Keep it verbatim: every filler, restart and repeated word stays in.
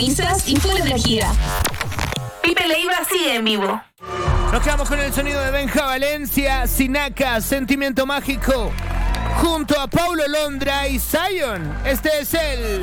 camisas y full energía. Pipe Leiva sigue en vivo. Nos quedamos con el sonido de Benja Valencia, Sinaca, Sentimiento Mágico, junto a Paulo Londra y Zion. Este es el